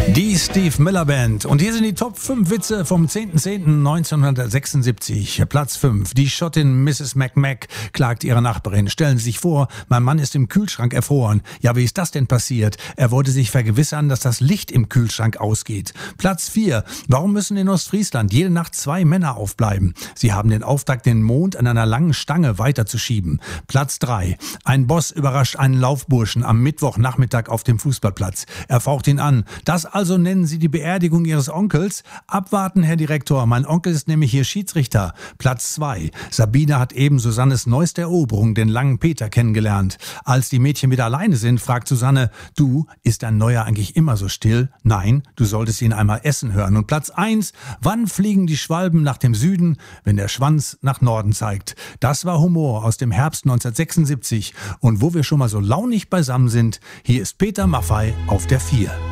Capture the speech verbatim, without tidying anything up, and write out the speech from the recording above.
Die Steve Miller Band. Und hier sind die Top fünf Witze vom zehnten zehnten neunzehnhundertsechsundsiebzig. Platz fünf. Die Schottin Misses McMack klagt ihrer Nachbarin. Stellen Sie sich vor, mein Mann ist im Kühlschrank erfroren. Ja, wie ist das denn passiert? Er wollte sich vergewissern, dass das Licht im Kühlschrank ausgeht. Platz vier. Warum müssen in Ostfriesland jede Nacht zwei Männer aufbleiben? Sie haben den Auftrag, den Mond an einer langen Stange weiterzuschieben. Platz drei. Ein Boss überrascht einen Laufburschen am Mittwochnachmittag auf dem Fußballplatz. Er faucht ihn an. Das also nennen Sie die Beerdigung Ihres Onkels? Abwarten, Herr Direktor, mein Onkel ist nämlich hier Schiedsrichter. Platz zwei. Sabine hat eben Susannes neueste Eroberung, den langen Peter, kennengelernt. Als die Mädchen wieder alleine sind, fragt Susanne, du, ist dein Neuer eigentlich immer so still? Nein, du solltest ihn einmal essen hören. Und Platz eins. Wann fliegen die Schwalben nach dem Süden, wenn der Schwanz nach Norden zeigt? Das war Humor aus dem Herbst neunzehnhundertsechsundsiebzig. Und wo wir schon mal so launig beisammen sind, hier ist Peter Maffay auf der vier.